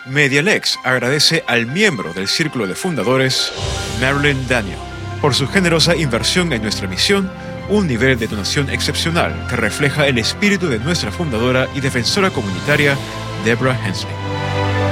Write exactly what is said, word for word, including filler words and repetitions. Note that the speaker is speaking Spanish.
Medialex agradece al miembro del Círculo de Fundadores, Marilyn Daniel, por su generosa inversión en nuestra misión, un nivel de donación excepcional que refleja el espíritu de nuestra fundadora y defensora comunitaria, Deborah Hensley.